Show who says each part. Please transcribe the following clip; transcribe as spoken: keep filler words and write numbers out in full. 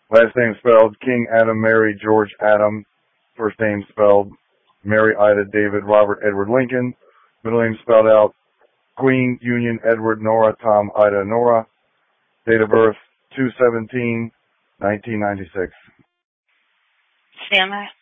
Speaker 1: Last name spelled King Adam Mary George Adam. First name spelled Mary Ida David Robert Edward Lincoln. Middle name spelled out Queen Union Edward Nora Tom Ida Nora. Date of birth two seventeen nineteen ninety-six.
Speaker 2: Stand by.